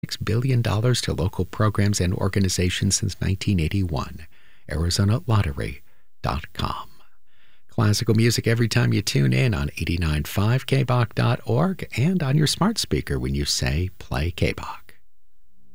$6 billion to local programs and organizations since 1981. ArizonaLottery.com. Classical music every time you tune in on 89.5kbach.org and on your smart speaker when you say play KBach.